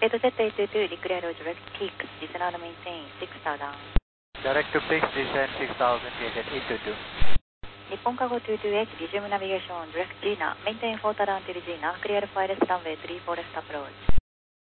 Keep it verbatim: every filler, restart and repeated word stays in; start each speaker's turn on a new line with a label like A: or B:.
A: Jet eight two two, declare direct peak, descend and maintain six star down.
B: Direct to peak, descend six thousand, Jet eight two two.
A: Nippon Cargo two two eight, resume navigation, direct Gina, maintain four down till Gina, clear for left runway three four left approach.